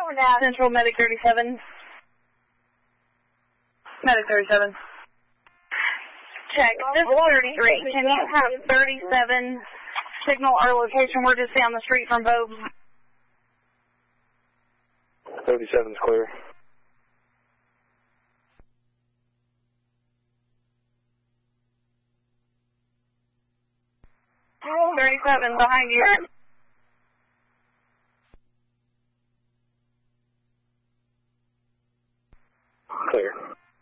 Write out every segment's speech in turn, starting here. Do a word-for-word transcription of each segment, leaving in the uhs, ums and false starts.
Central Medic thirty-seven. Medic thirty-seven. Check. This is thirty-three. Can you have thirty-seven signal our location? We're just down the street from Bobes. thirty-seven's clear. thirty-seven behind you. Clear.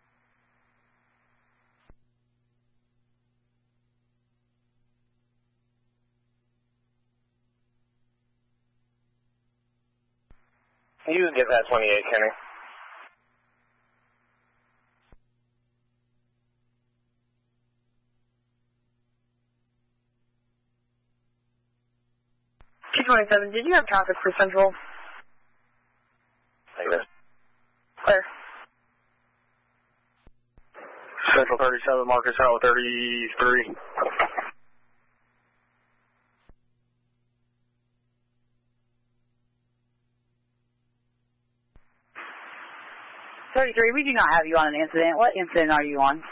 You can get that twenty-eight, Kenny. two twenty-seven, did you have traffic for Central? Negative. Clear. Central thirty-seven, Marcus Howell thirty-three. thirty-three, we do not have you on an incident. What incident are you on?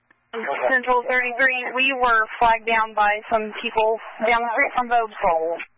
Central thirty-three, we were flagged down by some people down the street from Bobes.